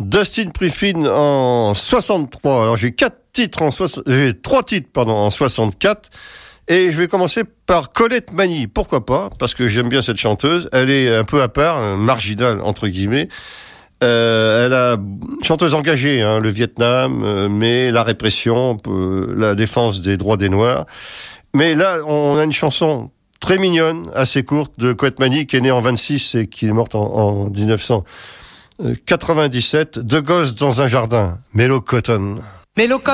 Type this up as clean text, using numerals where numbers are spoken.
Dustin Priffin en 63. Alors j'ai 3 titres en 64. Et je vais commencer par Colette Mani. Pourquoi pas? Parce que j'aime bien cette chanteuse. Elle est un peu à part, marginale entre guillemets. Elle a chanteuse engagée, le Vietnam, mais la répression, la défense des droits des Noirs. Mais là, on a une chanson très mignonne, assez courte, de Colette Mani, qui est née en 26 et qui est morte en 1997. Deux gosses dans un jardin. Mélo Cotton.